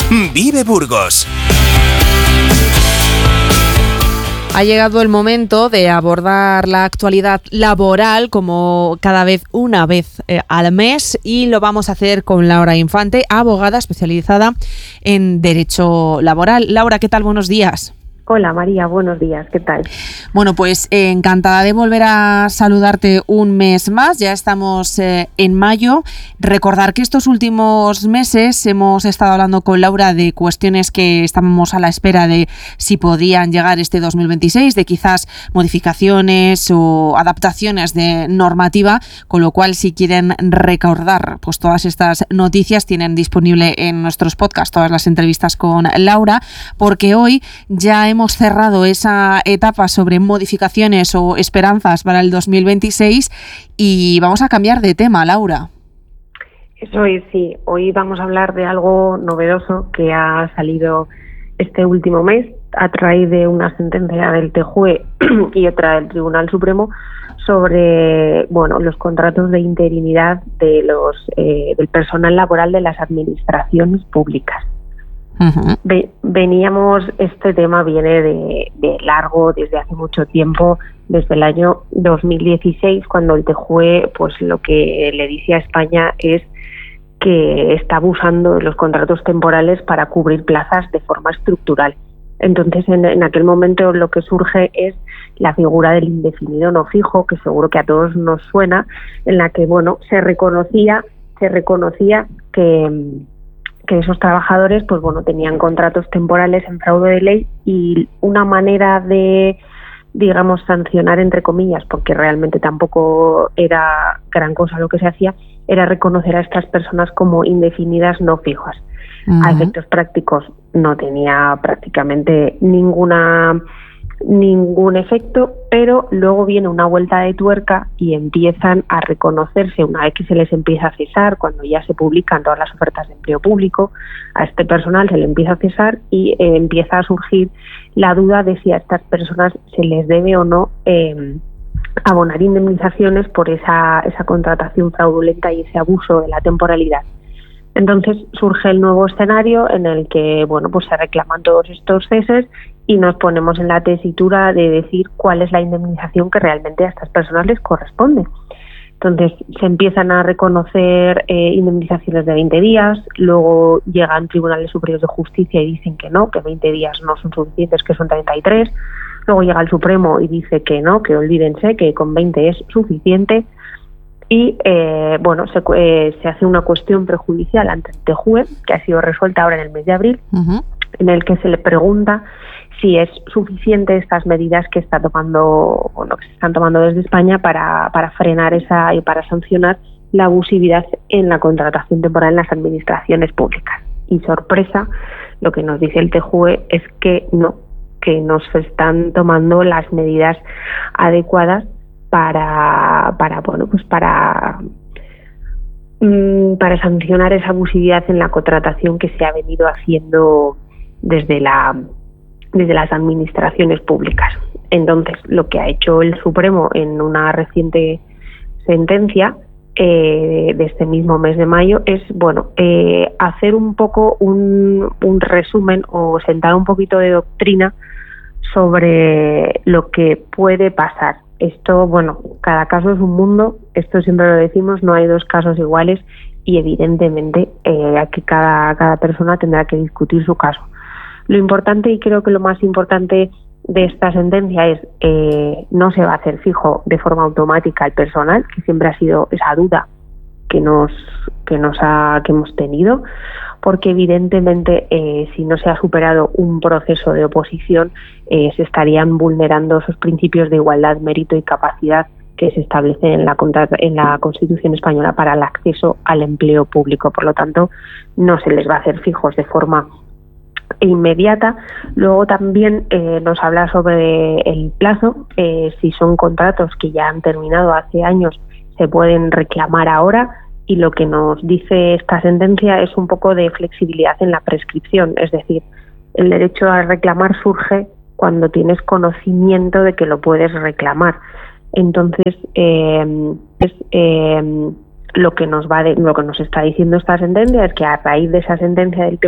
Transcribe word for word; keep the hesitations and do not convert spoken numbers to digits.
Vive Burgos. Ha llegado el momento de abordar la actualidad laboral como cada vez una vez eh, al mes, y lo vamos a hacer con Laura Infante, abogada especializada en Derecho Laboral. Laura, ¿qué tal? Buenos días. Hola María, buenos días, ¿qué tal? Bueno, pues eh, encantada de volver a saludarte un mes más, ya estamos eh, en mayo. Recordar que estos últimos meses hemos estado hablando con Laura de cuestiones que estábamos a la espera de si podían llegar este dos mil veintiséis, de quizás modificaciones o adaptaciones de normativa, con lo cual si quieren recordar pues todas estas noticias tienen disponible en nuestros podcasts todas las entrevistas con Laura, porque hoy ya hemos Hemos cerrado esa etapa sobre modificaciones o esperanzas para el dos mil veintiséis y vamos a cambiar de tema, Laura. Eso es, sí. Hoy vamos a hablar de algo novedoso que ha salido este último mes a raíz de una sentencia del T J U E y otra del Tribunal Supremo sobre, bueno, los contratos de interinidad de los eh, del personal laboral de las administraciones públicas. Uh-huh. Veníamos, este tema viene de, de largo, desde hace mucho tiempo, desde el año dos mil dieciséis, cuando el T J U E pues lo que le dice a España es que está abusando de los contratos temporales para cubrir plazas de forma estructural. Entonces, en, en aquel momento lo que surge es la figura del indefinido no fijo, que seguro que a todos nos suena, en la que, bueno, se reconocía, se reconocía que que esos trabajadores pues bueno tenían contratos temporales en fraude de ley, y una manera de, digamos, sancionar entre comillas, porque realmente tampoco era gran cosa lo que se hacía, era reconocer a estas personas como indefinidas no fijas. Uh-huh. A efectos prácticos no tenía prácticamente ninguna ningún efecto, pero luego viene una vuelta de tuerca y empiezan a reconocerse, una vez que se les empieza a cesar, cuando ya se publican todas las ofertas de empleo público, a este personal se le empieza a cesar y eh, empieza a surgir la duda de si a estas personas se les debe o no eh, abonar indemnizaciones por esa, esa contratación fraudulenta y ese abuso de la temporalidad. Entonces surge el nuevo escenario en el que, bueno, pues se reclaman todos estos ceses y nos ponemos en la tesitura de decir cuál es la indemnización que realmente a estas personas les corresponde. Entonces se empiezan a reconocer eh, indemnizaciones de veinte días, luego llegan tribunales superiores de justicia y dicen que no, que veinte días no son suficientes, que son treinta y tres, luego llega el Supremo y dice que no, que olvídense, que con veinte es suficiente. Y eh, bueno, se, eh, se hace una cuestión prejudicial ante el T J U E, que ha sido resuelta ahora en el mes de abril, uh-huh. en el que se le pregunta si es suficiente estas medidas que está tomando, bueno, que se están tomando desde España para, para frenar esa y para sancionar la abusividad en la contratación temporal en las administraciones públicas. Y sorpresa, lo que nos dice el T J U E es que no, que no se están tomando las medidas adecuadas para para bueno pues para para sancionar esa abusividad en la contratación que se ha venido haciendo desde la desde las administraciones públicas. Entonces, lo que ha hecho el Supremo en una reciente sentencia eh, de este mismo mes de mayo es bueno eh, hacer un poco un, un resumen o sentar un poquito de doctrina sobre lo que puede pasar. Esto, bueno, cada caso es un mundo, esto siempre lo decimos, no hay dos casos iguales y evidentemente eh, aquí cada, cada persona tendrá que discutir su caso. Lo importante, y creo que lo más importante de esta sentencia es eh, no se va a hacer fijo de forma automática el personal, que siempre ha sido esa duda que nos que nos ha que hemos tenido, porque evidentemente eh, si no se ha superado un proceso de oposición eh, se estarían vulnerando esos principios de igualdad, mérito y capacidad que se establecen en la en la Constitución española para el acceso al empleo público. Por lo tanto, no se les va a hacer fijos de forma inmediata. Luego también eh, nos habla sobre el plazo, eh, si son contratos que ya han terminado hace años se pueden reclamar ahora, y lo que nos dice esta sentencia es un poco de flexibilidad en la prescripción, es decir, el derecho a reclamar surge cuando tienes conocimiento de que lo puedes reclamar. Entonces, eh, es, eh, lo que nos va de, lo que nos está diciendo esta sentencia es que a raíz de esa sentencia del